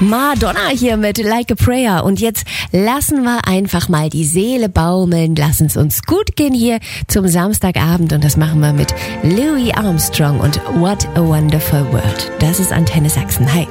Madonna hier mit Like a Prayer. Und jetzt lassen wir einfach mal die Seele baumeln. Lassen es uns gut gehen hier zum Samstagabend. Und das machen wir mit Louis Armstrong und What a Wonderful World. Das ist Antenne Sachsen. Hi.